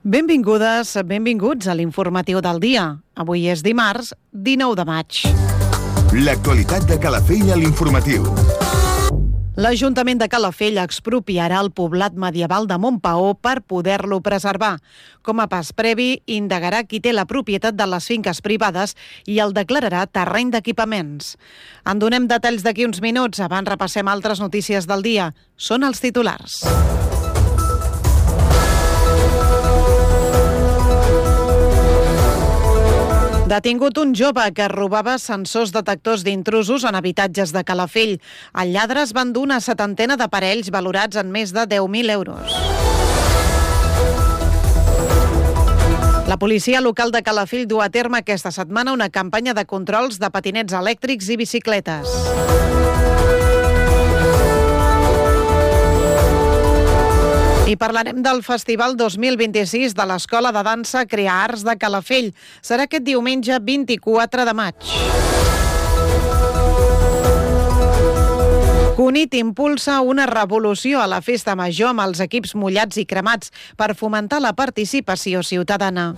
Benvingudes, benvinguts a l'informatiu del dia. Avui és dimarts, 19 de maig. L'actualitat de Calafell a l'informatiu. L'Ajuntament de Calafell expropiarà el poblat medieval de Montpaó per poder-lo preservar. Com a pas previ, indagarà qui té la propietat de les finques privades i el declararà terreny d'equipaments. En donem detalls d'aquí uns minuts. Abans repassem altres notícies del dia. Són els titulars. Detingut un jove que robava sensors detectors d'intrusos en habitatges de Calafell. El lladre es va endur una 70 d'aparells valorats en més de 10.000 euros. La policia local de Calafell du a terme aquesta setmana una campanya de controls de patinets elèctrics i bicicletes. I parlarem del Festival 2026 de l'Escola de Dansa Crear Arts de Calafell. Serà aquest diumenge 24 de maig. Cunit impulsa una revolució a la festa major amb els equips mullats i cremats per fomentar la participació ciutadana.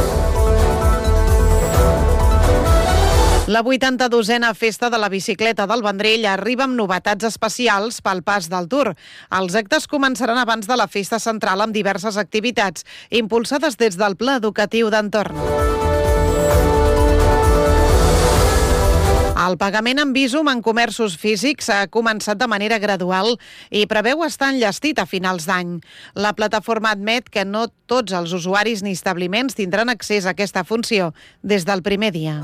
La 82a Festa de la Bicicleta del Vendrell arriba amb novetats especials pel pas del Tour. Els actes començaran abans de la festa central amb diverses activitats impulsades des del Pla Educatiu d'Entorn. El pagament en Bizum en comerços físics ha començat de manera gradual i preveu estar enllestit a finals d'any. La plataforma admet que no tots els usuaris ni establiments tindran accés a aquesta funció des del primer dia.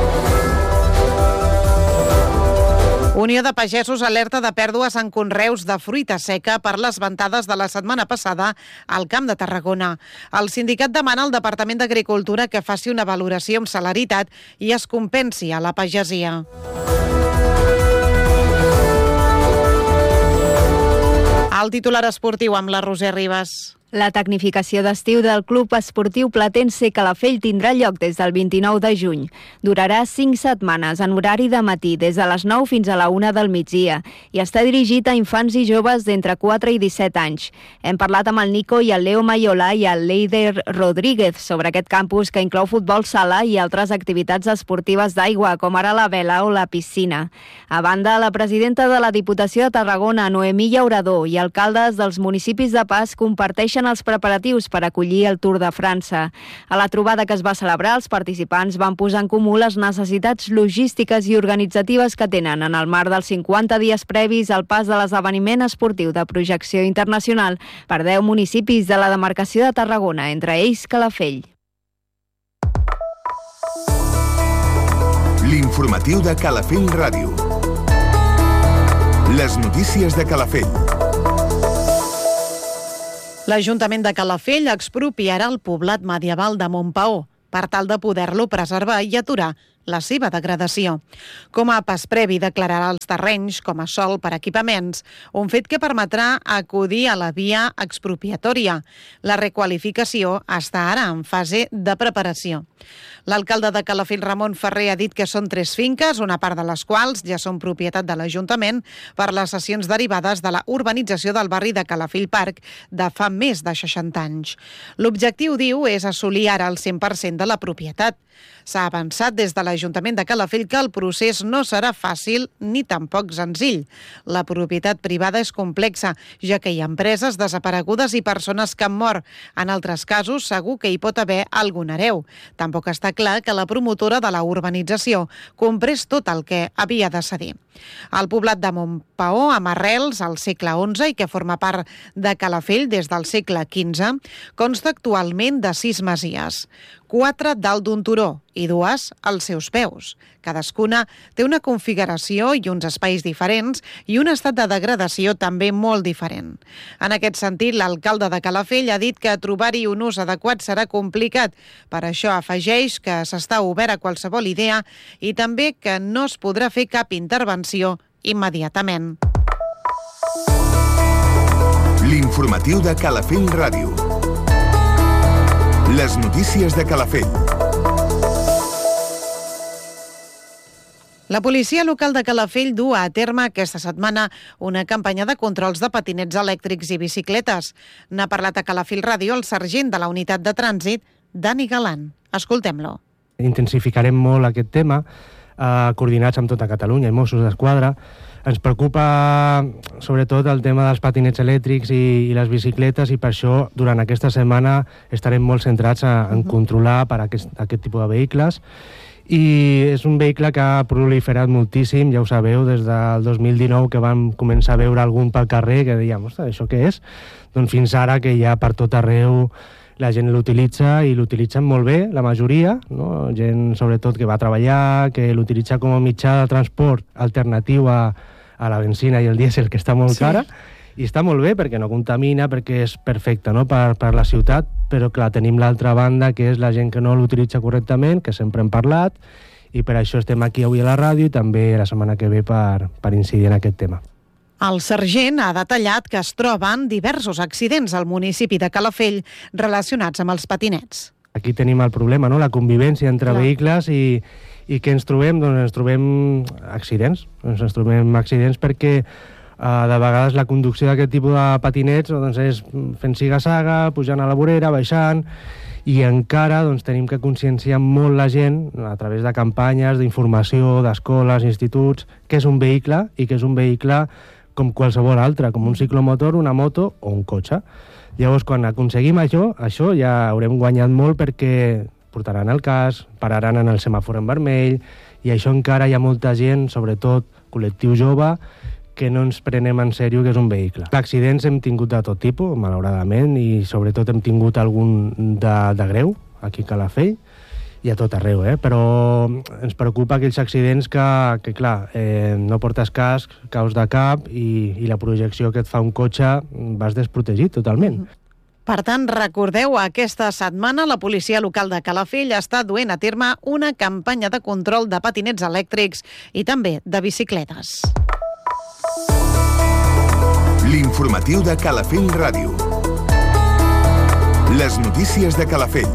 Unió de Pagesos alerta de pèrdues en conreus de fruita seca per les ventades de la setmana passada al Camp de Tarragona. El sindicat demana al Departament d'Agricultura que faci una valoració amb celeritat i es compensi a la pagesia. El titular esportiu amb la Roser Ribas. La tecnificació d'estiu del Club Esportiu Platense Calafell tindrà lloc des del 29 de juny. Durarà 5 setmanes en horari de matí, des de les 9 fins a la 1 del migdia, i està dirigit a infants i joves d'entre 4 i 17 anys. Hem parlat amb el Nico i el Leo Mayola i el Leider Rodríguez sobre aquest campus que inclou futbol sala i altres activitats esportives d'aigua, com ara la vela o la piscina. A banda, la presidenta de la Diputació de Tarragona, Noemí Llaurador, i alcaldes dels municipis de Pas comparteixen els preparatius per acollir el Tour de França. A la trobada que es va celebrar, els participants van posar en comú les necessitats logístiques i organitzatives que tenen en el marc dels 50 dies previs al pas de l'esdeveniment esportiu de projecció internacional per 10 municipis de la demarcació de Tarragona, entre ells Calafell. L'informatiu de Calafell Ràdio. Les notícies de Calafell. L'Ajuntament de Calafell expropiarà el poblat medieval de Montpaó per tal de poder-lo preservar i aturar la seva degradació. Com a pas previ, declararà els terrenys com a sòl per equipaments, un fet que permetrà acudir a la via expropiatòria. La requalificació està ara en fase de preparació. L'alcalde de Calafell, Ramon Ferrer, ha dit que són 3 finques, una part de les quals ja són propietat de l'Ajuntament per les cessions derivades de la urbanització del barri de Calafell Parc de fa més de 60 anys. L'objectiu, diu, és assolir ara el 100% de la propietat. S'ha avançat des de l'Ajuntament de Calafell que el procés no serà fàcil ni tampoc senzill. La propietat privada és complexa, ja que hi ha empreses desaparegudes i persones que han mort. En altres casos, segur que hi pot haver algun hereu. Tampoc està clar que la promotora de la urbanització comprés tot el que havia de cedir. El poblat de Montpaó, amb arrels al segle XI i que forma part de Calafell des del segle XV, consta actualment de 6 masies, 4 dalt d'un turó i 2 als seus peus. Cadascuna té una configuració i uns espais diferents i un estat de degradació també molt diferent. En aquest sentit, l'alcalde de Calafell ha dit que trobar-hi un ús adequat serà complicat. Per això afegeix que s'està obert a qualsevol idea i també que no es podrà fer cap intervenció immediatament. L'informatiu de Calafell Ràdio. Les notícies de Calafell. La policia local de Calafell du a terme aquesta setmana una campanya de controls de patinets elèctrics i bicicletes. N'ha parlat a Calafell Ràdio el sergent de la unitat de trànsit, Dani Galant. Escoltem-lo. Intensificarem molt aquest tema, coordinats amb tota Catalunya i Mossos d'Esquadra. Ens preocupa sobretot el tema dels patinets elèctrics i les bicicletes, i per això durant aquesta setmana estarem molt centrats en controlar per aquest tipus de vehicles. I és un vehicle que ha proliferat moltíssim, ja ho sabeu, des del 2019 que vam començar a veure algun pel carrer que dèiem, ostres, això què és? Doncs fins ara que ja per tot arreu la gent l'utilitza, i l'utilitzen molt bé, la majoria, no? Gent sobretot que va a treballar, que l'utilitza com a mitjà de transport alternatiu a la benzina i el dièsel, que està molt cara, i està molt bé perquè no contamina, perquè és perfecte, no? per la ciutat, però clar, tenim l'altra banda, que és la gent que no l'utilitza correctament, que sempre hem parlat, i per això estem aquí avui a la ràdio i també la setmana que ve per incidir en aquest tema. El sergent ha detallat que es troben diversos accidents al municipi de Calafell relacionats amb els patinets. Aquí tenim el problema, no? La convivència entre vehicles i què ens trobem? Doncs ens trobem accidents. Ens trobem accidents perquè de vegades la conducció d'aquest tipus de patinets doncs, és fent siga-saga, pujant a la vorera, baixant, i encara doncs, tenim que conscienciar molt la gent a través de campanyes, d'informació, d'escoles, instituts, que és un vehicle i que és un vehicle com qualsevol altre, com un ciclomotor, una moto o un cotxe. Llavors, quan aconseguim això ja haurem guanyat molt, perquè portaran el casc, pararan en el semàfor en vermell, i això encara hi ha molta gent, sobretot col·lectiu jove, que no ens prenem en sèrio que és un vehicle. Accidents hem tingut de tot tipus, malauradament, i sobretot hem tingut algun de greu, aquí a Calafell, i a tot arreu, però ens preocupa aquells accidents que clar, no portes casc, caus de cap, i la projecció que et fa un cotxe vas desprotegit totalment. Per tant, recordeu, aquesta setmana la policia local de Calafell està duent a terme una campanya de control de patinets elèctrics i també de bicicletes. L'informatiu de Calafell Ràdio. Les notícies de Calafell.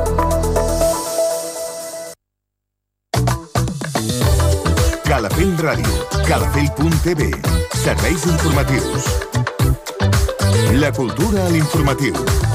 Calafell Ràdio. Calafell.tv. Serveis informatius. La cultura a l'informatiu.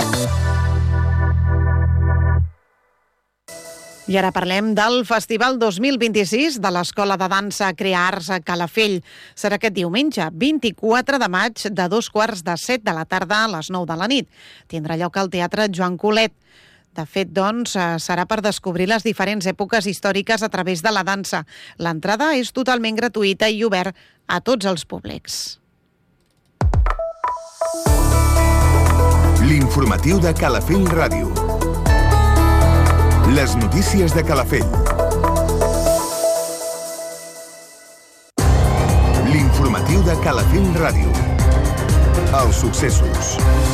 I ara parlem del Festival 2026 de l'Escola de Dansa Crear Arts a Calafell. Serà aquest diumenge, 24 de maig, de 2:15 de la tarda a les 9 de la nit. Tindrà lloc al Teatre Joan Colet. De fet, doncs, serà per descobrir les diferents èpoques històriques a través de la dansa. L'entrada és totalment gratuïta i obert a tots els públics. L'informatiu de Calafell Ràdio. Les notícies de Calafell. L'informatiu de Calafell Ràdio. Els successos.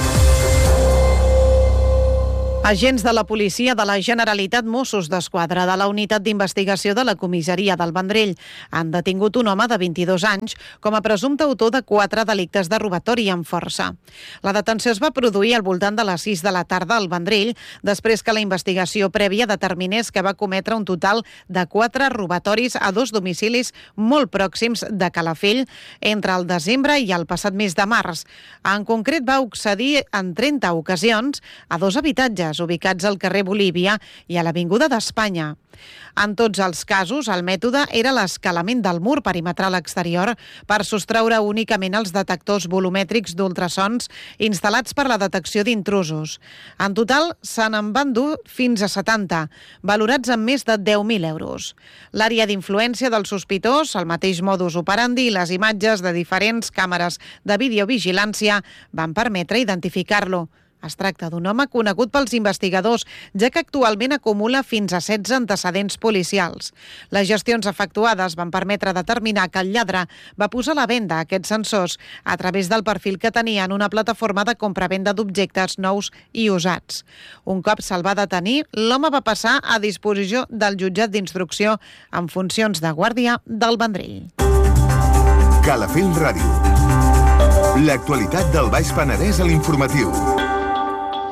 Agents de la policia de la Generalitat, Mossos d'Esquadra, de la Unitat d'Investigació de la Comissaria del Vendrell han detingut un home de 22 anys com a presumpte autor de 4 delictes de robatori amb força. La detenció es va produir al voltant de les 6 de la tarda al Vendrell, després que la investigació prèvia determinés que va cometre un total de 4 robatoris a 2 domicilis molt pròxims de Calafell entre el desembre i el passat mes de març. En concret, va accedir en 30 ocasions a 2 habitatges ubicats al carrer Bolívia i a l'Avinguda d'Espanya. En tots els casos, el mètode era l'escalament del mur perimetral exterior per sostreure únicament els detectors volumètrics d'ultrasons instal·lats per la detecció d'intrusos. En total, se n'en van dur fins a 70, valorats en més de 10.000 euros. L'àrea d'influència del sospitós, el mateix modus operandi i les imatges de diferents càmeres de videovigilància van permetre identificar-lo. Es tracta d'un home conegut pels investigadors, ja que actualment acumula fins a 16 antecedents policials. Les gestions efectuades van permetre determinar que el lladre va posar a la venda aquests sensors a través del perfil que tenia en una plataforma de compra-venda d'objectes nous i usats. Un cop se'l va detenir, l'home va passar a disposició del jutjat d'instrucció en funcions de guàrdia del Vendrell. Calafell Ràdio. L'actualitat del Baix Penedès a l'informatiu.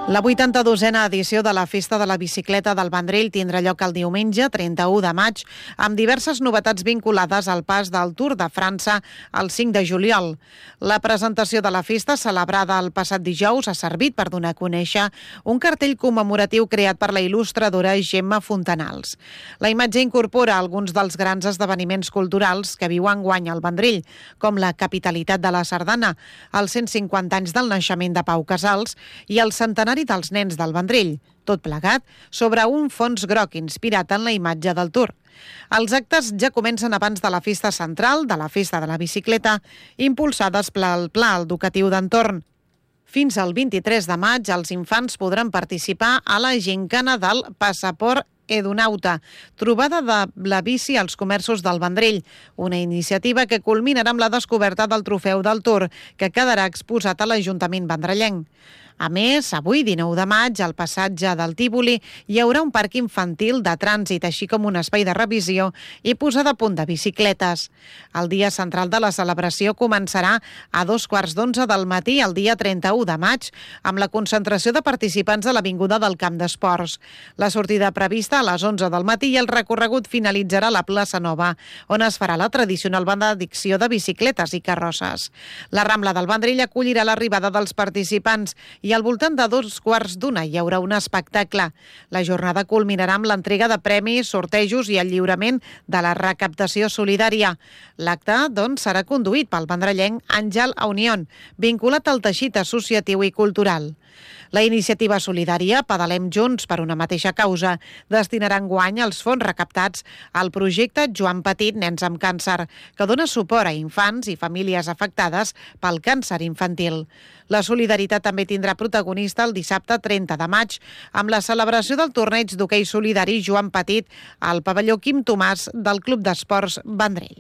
La 82a edició de la Festa de la Bicicleta del Vendrell tindrà lloc el diumenge 31 de maig amb diverses novetats vinculades al pas del Tour de França el 5 de juliol. La presentació de la festa, celebrada el passat dijous, ha servit per donar a conèixer un cartell commemoratiu creat per la il·lustradora Gemma Fontanals. La imatge incorpora alguns dels grans esdeveniments culturals que viu enguany al Vendrell, com la capitalitat de la Sardana, els 150 anys del naixement de Pau Casals i el centenari dels nens del Vendrell, tot plegat sobre un fons groc inspirat en la imatge del Tour. Els actes ja comencen abans de la festa central de la Festa de la Bicicleta, impulsades pel Pla Educatiu d'Entorn. Fins al 23 de maig, els infants podran participar a la gincana del Passaport Edunauta, trobada de la bici als comerços del Vendrell, una iniciativa que culminarà amb la descoberta del trofeu del Tour, que quedarà exposat a l'Ajuntament vendrellenc. A més, avui, 19 de maig, al passatge del Tívoli, hi haurà un parc infantil de trànsit, així com un espai de revisió i posada a punt de bicicletes. El dia central de la celebració començarà a 11:15 del matí, el dia 31 de maig, amb la concentració de participants a l'Avinguda del Camp d'Esports. La sortida prevista a les 11 del matí i el recorregut finalitzarà a la plaça Nova, on es farà la tradicional benedicció de bicicletes i carrosses. La Rambla del Vendrell acollirà l'arribada dels participants i al voltant de 2:15 hi haurà un espectacle. La jornada culminarà amb l'entrega de premis, sortejos i el lliurament de la recaptació solidària. L'acte, doncs, serà conduït pel vendrellenc Àngel Aunion, vinculat al teixit associatiu i cultural. La iniciativa solidària Pedalem Junts per una mateixa causa destinarà enguany els fons recaptats al projecte Joan Petit Nens amb Càncer, que dona suport a infants i famílies afectades pel càncer infantil. La solidaritat també tindrà protagonista el dissabte 30 de maig amb la celebració del torneig d'hoquei solidari Joan Petit al pavelló Quim Tomàs del Club d'Esports Vendrell.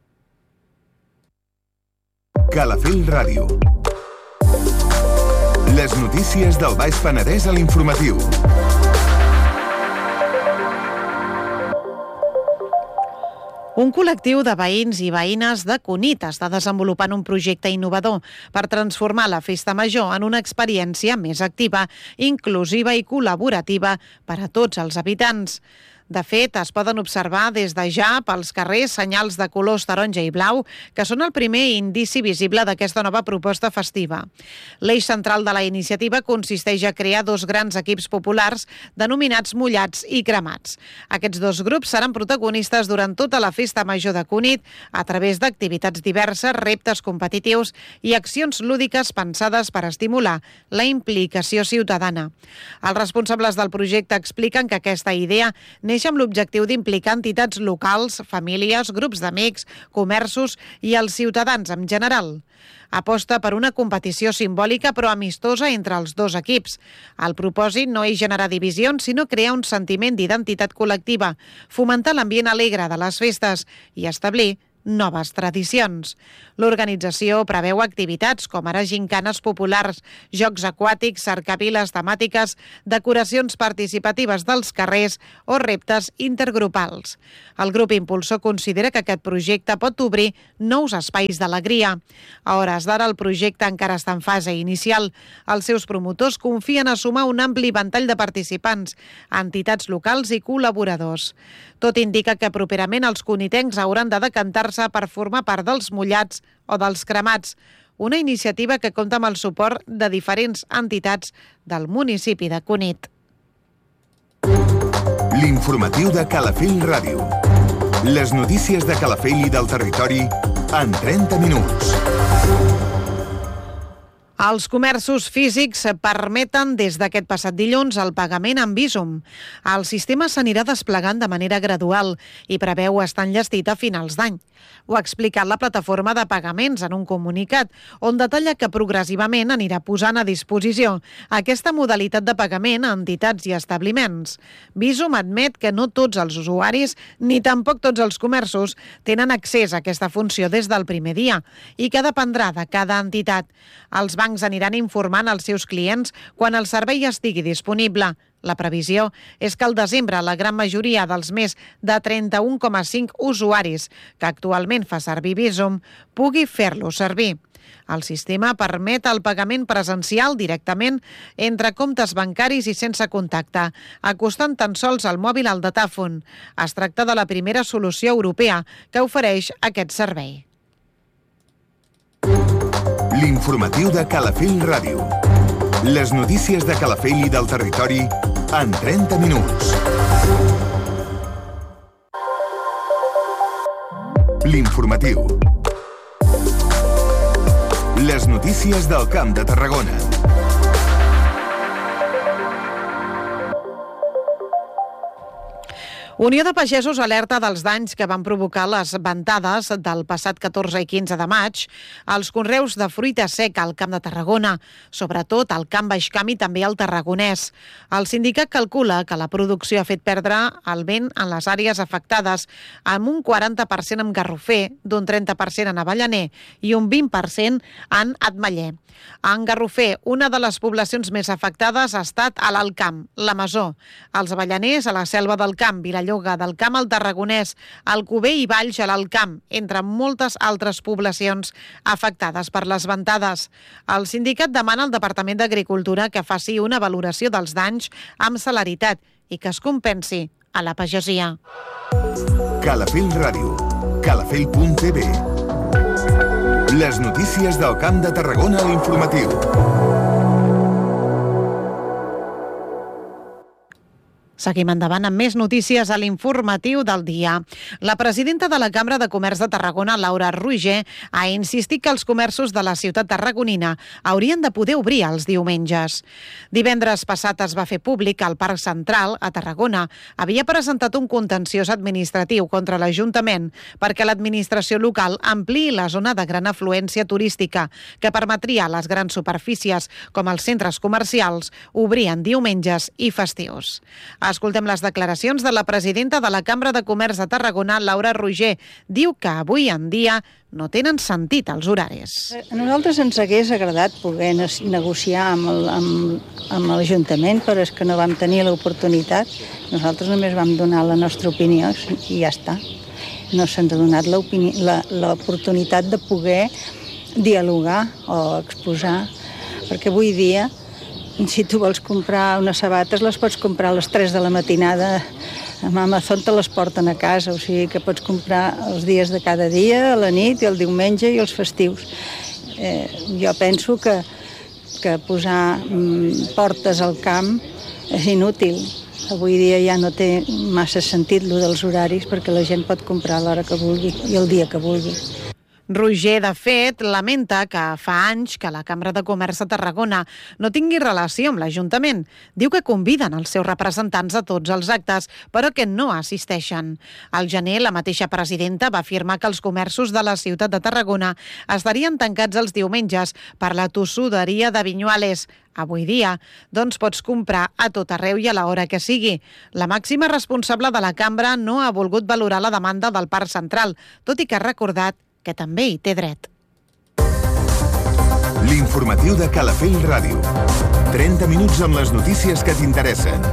Calafell Ràdio. Les notícies del Baix Penedès a l'informatiu. Un col·lectiu de veïns i veïnes de Cunit està desenvolupant un projecte innovador per transformar la Festa Major en una experiència més activa, inclusiva i col·laborativa per a tots els habitants. De fet, es poden observar des de ja pels carrers senyals de colors taronja i blau, que són el primer indici visible d'aquesta nova proposta festiva. L'eix central de la iniciativa consisteix a crear dos grans equips populars denominats mullats i cremats. Aquests dos grups seran protagonistes durant tota la Festa Major de Cunit a través d'activitats diverses, reptes competitius i accions lúdiques pensades per estimular la implicació ciutadana. Els responsables del projecte expliquen que aquesta idea neix amb l'objectiu d'implicar entitats locals, famílies, grups d'amics, comerços i els ciutadans en general. Aposta per una competició simbòlica però amistosa entre els dos equips. El propòsit no és generar divisions, sinó crear un sentiment d'identitat col·lectiva, fomentar l'ambient alegre de les festes i establir noves tradicions. L'organització preveu activitats com ara gincanes populars, jocs aquàtics, cercaviles temàtiques, decoracions participatives dels carrers o reptes intergrupals. El grup impulsor considera que aquest projecte pot obrir nous espais d'alegria. A hores d'ara el projecte encara està en fase inicial. Els seus promotors confien a sumar un ampli ventall de participants, entitats locals i col·laboradors. Tot indica que properament els cunitencs hauran de decantar-se per formar part dels mullats o dels cremats, una iniciativa que compta amb el suport de diferents entitats del municipi de Cunit. L'informatiu de Calafell Ràdio. Les notícies de Calafell i del territori en 30 minuts. Els comerços físics permeten des d'aquest passat dilluns el pagament amb Bizum. El sistema s'anirà desplegant de manera gradual i preveu estar enllestit a finals d'any. Ho ha explicat la plataforma de pagaments en un comunicat, on detalla que progressivament anirà posant a disposició aquesta modalitat de pagament a entitats i establiments. Bizum admet que no tots els usuaris ni tampoc tots els comerços tenen accés a aquesta funció des del primer dia i que dependrà de cada entitat. Els bancs aniran informant als seus clients quan el servei estigui disponible. La previsió és que al desembre la gran majoria dels més de 31,5 usuaris que actualment fa servir Bizum pugui fer-lo servir. El sistema permet el pagament presencial directament entre comptes bancaris i sense contacte, acostant tan sols el mòbil al datàfon. Es tracta de la primera solució europea que ofereix aquest servei. L'informatiu de Calafell Ràdio. Les notícies de Calafell i del territori en 30 minuts. L'informatiu. Les notícies del Camp de Tarragona. Unió de Pagesos alerta dels danys que van provocar les ventades del passat 14 i 15 de maig als conreus de fruita seca al Camp de Tarragona, sobretot al Camp Baix Camp i també al Tarragonès. El sindicat calcula que la producció ha fet perdre el vent en les àrees afectades amb un 40% en garrofer, d'un 30% en avellaner i un 20% en ametller. En garrofer, una de les poblacions més afectades ha estat a l'Alt Camp, la Masó, els avellaners a la Selva del Camp, Vilallonga del Camp al Tarragonès, Alcover i Valls a l'Alt Camp, entre moltes altres poblacions afectades per les ventades. El sindicat demana al Departament d'Agricultura que faci una valoració dels danys amb celeritat i que es compensi a la pagesia. Calafell Ràdio. Calafell.tv. Les notícies del Camp de Tarragona a l'informatiu. Seguim endavant amb més notícies a l'informatiu del dia. La presidenta de la Cambra de Comerç de Tarragona, Laura Roger, ha insistit que els comerços de la ciutat tarragonina haurien de poder obrir els diumenges. Divendres passat es va fer públic que el Parc Central, a Tarragona, havia presentat un contenciós administratiu contra l'Ajuntament perquè l'administració local ampliï la zona de gran afluència turística que permetria a les grans superfícies, com els centres comercials, obrir en diumenges i festius. Escoltem les declaracions de la presidenta de la Cambra de Comerç de Tarragona, Laura Roger. Diu que avui en dia no tenen sentit els horaris. A nosaltres ens hagués agradat poder negociar amb l'Ajuntament, però és que no vam tenir l'oportunitat. Nosaltres només vam donar la nostra opinió i ja està. No se'ns ha donat l'oportunitat de poder dialogar o exposar, perquè avui dia, si tu vols comprar unes sabates, les pots comprar a les 3 de la matinada. Amb Amazon te les porten a casa, o sigui que pots comprar els dies de cada dia, a la nit, i el diumenge i els festius. Jo penso que posar portes al camp és inútil. Avui dia ja no té massa sentit lo dels horaris perquè la gent pot comprar a l'hora que vulgui i el dia que vulgui. Roger, de fet, lamenta que fa anys que la Cambra de Comerç de Tarragona no tingui relació amb l'Ajuntament. Diu que conviden els seus representants a tots els actes, però que no assisteixen. Al gener, la mateixa presidenta va afirmar que els comerços de la ciutat de Tarragona estarien tancats els diumenges per la tossuderia de Vinyuales. Avui dia, doncs pots comprar a tot arreu i a l'hora que sigui. La màxima responsable de la Cambra no ha volgut valorar la demanda del Parc Central, tot i que ha recordat que també hi té dret. L'informatiu de Calafell Ràdio. 30 minuts amb les notícies que t'interessen.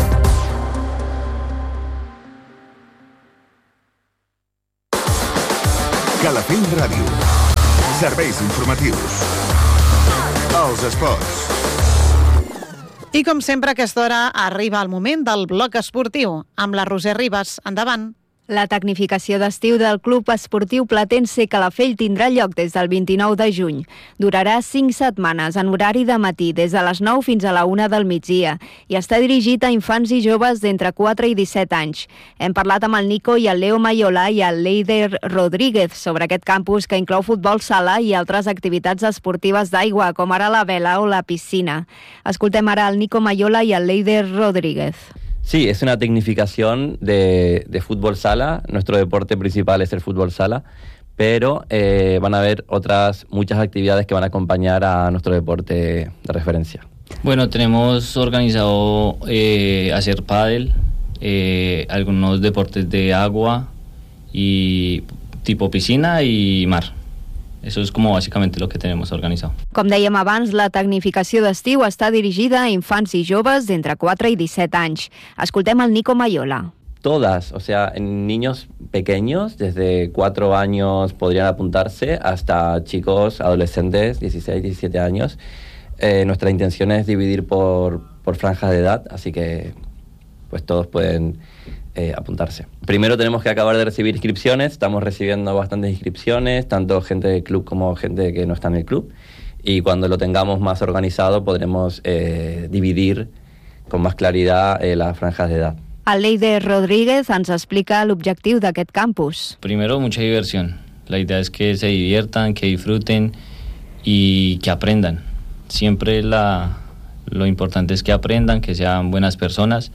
Calafell Ràdio. Serveis informatius. Els esports. I com sempre a aquesta hora arriba el moment del bloc esportiu amb la Roser Ribas. Endavant. La tecnificació d'estiu del Club Esportiu Platense Calafell tindrà lloc des del 29 de juny. Durarà 5 setmanes en horari de matí, des de les 9 fins a la 1 del migdia, i està dirigit a infants i joves d'entre 4 i 17 anys. Hem parlat amb el Nico i el Leo Maiola i el Leider Rodríguez sobre aquest campus que inclou futbol sala i altres activitats esportives d'aigua, com ara la vela o la piscina. Escoltem ara el Nico Maiola y el Leider Rodríguez. Sí, es una tecnificación de fútbol sala. Nuestro deporte principal es el fútbol sala, pero van a haber muchas actividades que van a acompañar a nuestro deporte de referencia. Bueno, tenemos organizado hacer pádel, algunos deportes de agua y tipo piscina y mar. Eso es como básicamente lo que tenemos organizado. Com dèiem abans, la tecnificació d'estiu està dirigida a infants i joves d'entre 4 i 17 anys. Escoltem el Nico Maiola. Todas, o sea, en niños pequeños, desde 4 años podrían apuntarse hasta chicos, adolescentes, 16, 17 años. Nuestra intención es dividir por franjas de edad, así que pues todos pueden apuntarse. Primero tenemos que acabar de recibir inscripciones, estamos recibiendo bastantes inscripciones, tanto gente del club como gente que no está en el club, y cuando lo tengamos más organizado podremos dividir con más claridad las franjas de edad. El Leider Rodríguez ens explica l'objectiu d'aquest campus. Primero, mucha diversión. La idea es que se diviertan, que disfruten y que aprendan. Siempre lo importante es que aprendan, que sean buenas personas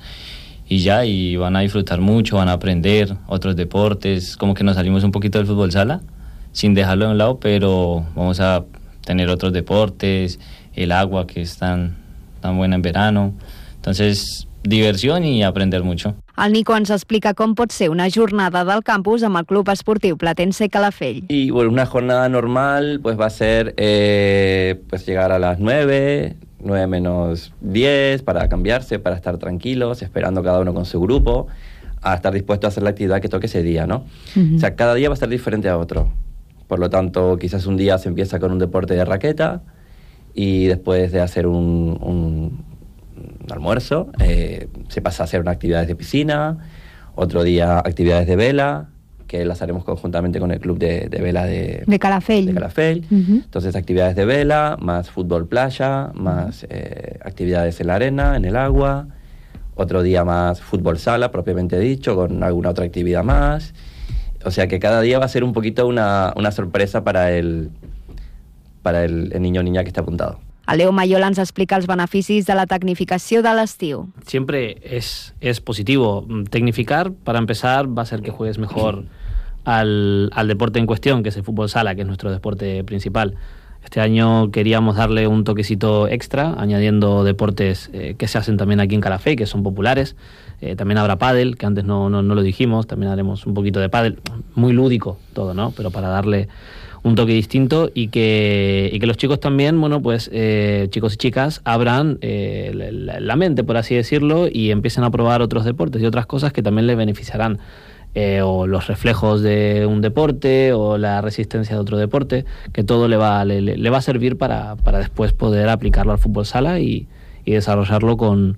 y van a disfrutar mucho, van a aprender otros deportes. Como que nos salimos un poquito del fútbol sala, sin dejarlo de un lado, pero vamos a tener otros deportes, el agua que es tan buena en verano. Entonces, diversión y aprender mucho. El Nico ens explica com pot ser una jornada del campus amb el Club Esportiu Platense Calafell. Y bueno, una jornada normal pues va a ser pues llegar a las 9 menos 10 para cambiarse, para estar tranquilos, esperando cada uno con su grupo, a estar dispuesto a hacer la actividad que toque ese día, ¿no? O sea, cada día va a ser diferente a otro. Por lo tanto, quizás un día se empieza con un deporte de raqueta y después de hacer un almuerzo, se pasa a hacer actividades de piscina, otro día actividades de vela, que las haremos conjuntamente con el club de vela de Calafell. Entonces actividades de vela, más fútbol playa, más actividades en la arena, en el agua, otro día más fútbol sala, propiamente dicho, con alguna otra actividad más. O sea que cada día va a ser un poquito una sorpresa para el niño o niña que está apuntado. El Leo Mayola ens explica els beneficis de la tecnificació de l'estiu. Siempre es positivo. Tecnificar, para empezar, va a hacer que juegues mejor al deporte en cuestión, que es el fútbol sala, que es nuestro deporte principal. Este año queríamos darle un toquecito extra, añadiendo deportes que se hacen también aquí en Calafell, que son populares. También habrá pádel, que antes no lo dijimos, también haremos un poquito de pádel. Muy lúdico todo, ¿no? Pero para darle un toque distinto y que los chicos también, bueno, pues chicos y chicas abran la mente, por así decirlo, y empiecen a probar otros deportes y otras cosas que también les beneficiarán. O los reflejos de un deporte o la resistencia de otro deporte, que todo le va a servir para después poder aplicarlo al fútbol sala y desarrollarlo con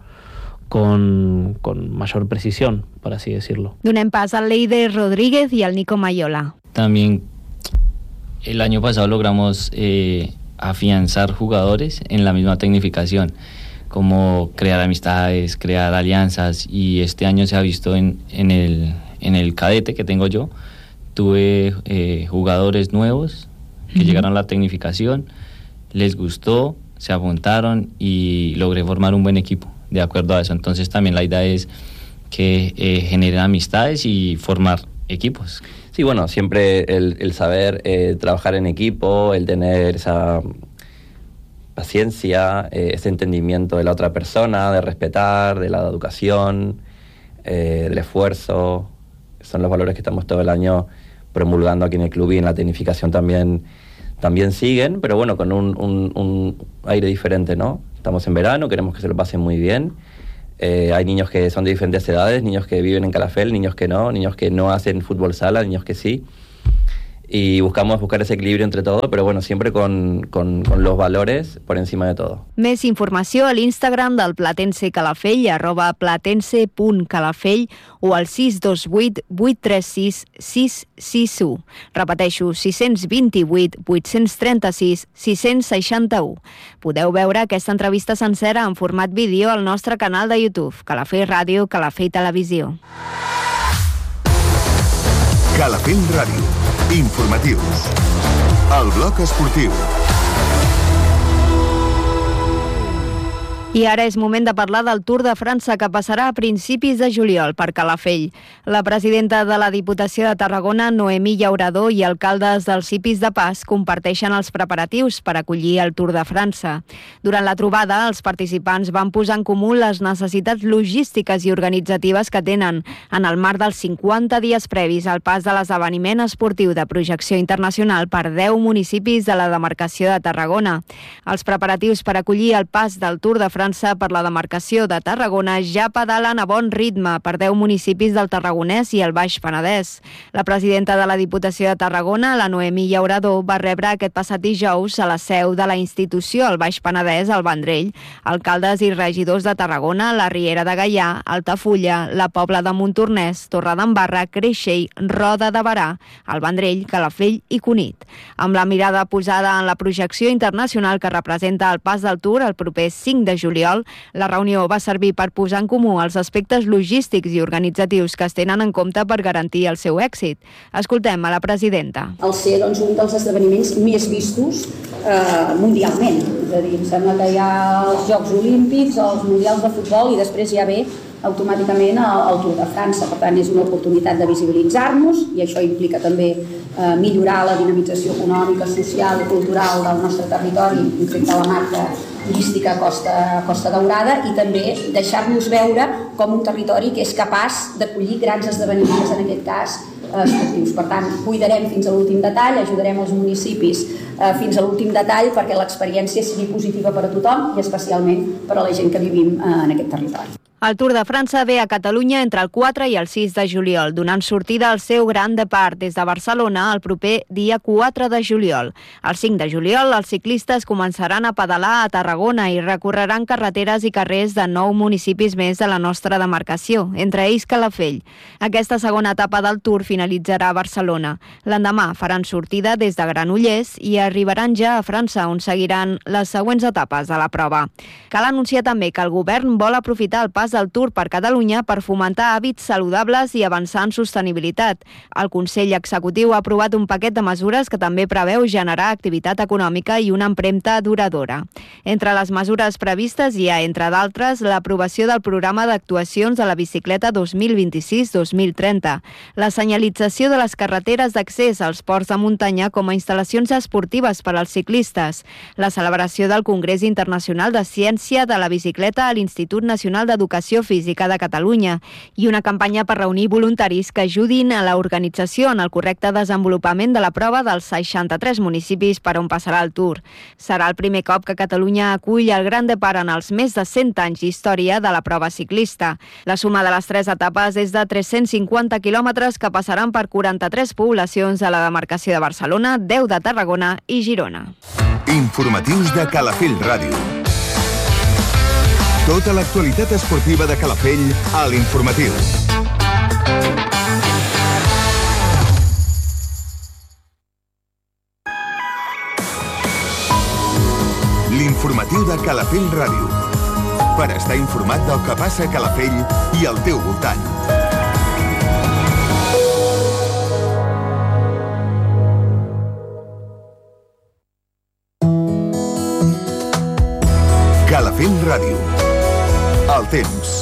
mayor precisión, por así decirlo. Donem pas al Leider Rodríguez y al Nico Mayola. También el año pasado logramos afianzar jugadores en la misma tecnificación, como crear amistades, crear alianzas, y este año se ha visto en el cadete que tengo yo. Tuve jugadores nuevos que llegaron a la tecnificación, les gustó, se apuntaron y logré formar un buen equipo de acuerdo a eso. Entonces también la idea es que generen amistades y formar equipos. Sí, bueno, siempre el saber trabajar en equipo, el tener esa paciencia, ese entendimiento de la otra persona, de respetar, de la educación, del esfuerzo, son los valores que estamos todo el año promulgando aquí en el club, y en la tecnificación también siguen, pero bueno, con un aire diferente, ¿no? Estamos en verano, queremos que se lo pasen muy bien. Hay niños que son de diferentes edades, niños que viven en Calafell, niños que no hacen fútbol sala, niños que sí. Y buscamos buscar ese equilibrio entre todo, pero bueno, siempre con los valores por encima de todo. Més informació a l'Instagram del Platense Calafell, @platense.calafell, o al 628 836 661. Repeteixo, 628 836 661. Podeu veure aquesta entrevista sencera en format vídeo al nostre canal de YouTube, Calafell Ràdio, Calafell Televisió. Calafell Ràdio. Informatius. El bloc esportiu. I ara és moment de parlar del Tour de França, que passarà a principis de juliol per Calafell. La presidenta de la Diputació de Tarragona, Noemí Llaurador, i alcaldes dels Cipis de Pas comparteixen els preparatius per acollir el Tour de França. Durant la trobada, els participants van posar en comú les necessitats logístiques i organitzatives que tenen en el marc dels 50 dies previs al pas de l'esdeveniment esportiu de projecció internacional per 10 municipis de la demarcació de Tarragona. Els preparatius per acollir el pas del Tour de França França per la demarcació de Tarragona ja pedalen a bon ritme per 10 municipis del Tarragonès i el Baix Penedès. La presidenta de la Diputació de Tarragona, la Noemí Llaurador, va rebre aquest passat dijous a la seu de la institució al Baix Penedès, al Vendrell, alcaldes i regidors de Tarragona, la Riera de Gaià, Altafulla, la Pobla de Montornès, Torredembarra, Creixell, Roda de Berà, el Vendrell, Calafell i Cunit. Amb la mirada posada en la projecció internacional que representa el Pas del Tour el proper 5 de juliol, la reunió va servir per posar en comú els aspectes logístics i organitzatius que es tenen en compte per garantir el seu èxit. Escoltem a la presidenta. El ser un dels esdeveniments més vistos mundialment. És a dir, em sembla que hi ha els Jocs Olímpics, els Mundials de Futbol i després ja ve automàticament el Tour de França. Per tant, és una oportunitat de visibilitzar-nos i això implica també millorar la dinamització econòmica, social i cultural del nostre territori, respecte a la marca turística Costa Daurada, i també deixar-nos veure com un territori que és capaç d'acollir grans esdeveniments, en aquest cas esportius. Per tant, cuidarem fins a l'últim detall, ajudarem els municipis fins a l'últim detall perquè l'experiència sigui positiva per a tothom i especialment per a la gent que vivim en aquest territori. El Tour de França ve a Catalunya entre el 4 i el 6 de juliol, donant sortida al seu gran depart des de Barcelona el proper dia 4 de juliol. El 5 de juliol, els ciclistes començaran a pedalar a Tarragona i recorreran carreteres i carrers de 9 municipis més de la nostra demarcació, entre ells Calafell. Aquesta segona etapa del Tour finalitzarà a Barcelona. L'endemà faran sortida des de Granollers i arribaran ja a França, on seguiran les següents etapes de la prova. Cal anunciar també que el govern vol aprofitar el pas del Tour per Catalunya per fomentar hàbits saludables i avançar en sostenibilitat. El Consell Executiu ha aprovat un paquet de mesures que també preveu generar activitat econòmica i una empremta duradora. Entre les mesures previstes hi ha, entre d'altres, l'aprovació del programa d'actuacions de la bicicleta 2026-2030, la senyalització de les carreteres d'accés als ports de muntanya com a instal·lacions esportives per als ciclistes, la celebració del Congrés Internacional de Ciència de la Bicicleta a l'Institut Nacional d'Educació Física de Catalunya i una campanya per reunir voluntaris que ajudin a l'organització en el correcte desenvolupament de la prova dels 63 municipis per on passarà el Tour. Serà el primer cop que Catalunya acull el Gran Depart en els més de 100 anys d'història de la prova ciclista. La suma de les 3 etapes és de 350 quilòmetres que passaran per 43 poblacions de la demarcació de Barcelona, 10 de Tarragona i Girona. Informatius de Calafell Ràdio. Tota l'actualitat esportiva de Calafell a l'Informatiu. L'Informatiu de Calafell Ràdio. Per estar informat del que passa a Calafell i al teu voltant. Calafell Ràdio. El temps.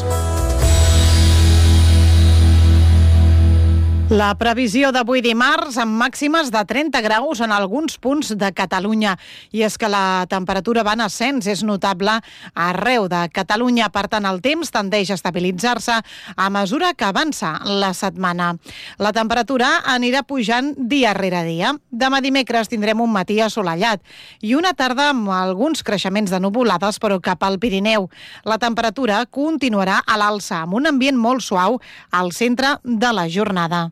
La previsió d'avui dimarts amb màximes de 30 graus en alguns punts de Catalunya. I és que la temperatura va en ascens, és notable arreu de Catalunya. Per tant, el temps tendeix a estabilitzar-se a mesura que avança la setmana. La temperatura anirà pujant dia rere dia. Demà dimecres tindrem un matí assolellat i una tarda amb alguns creixements de nuvolades, però cap al Pirineu. La temperatura continuarà a l'alça, amb un ambient molt suau al centre de la jornada.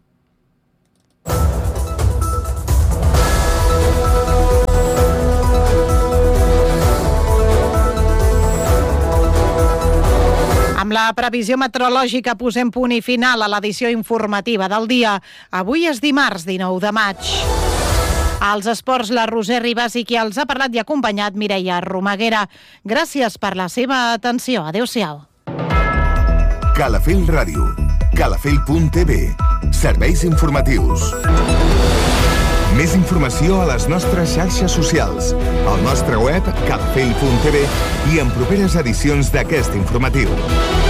Amb la previsió meteorològica posem punt i final a l'edició informativa del dia. Avui és dimarts 19 de maig. Als esports, la Roser Ribas i qui els ha parlat i acompanyat, Mireia Romaguera. Gràcies per la seva atenció. Adéu-siau. Calafell Ràdio. Calafell.tv. Serveis informatius. Més informació a les nostres xarxes socials, al nostre web calafell.tv i en properes edicions d'aquest informatiu.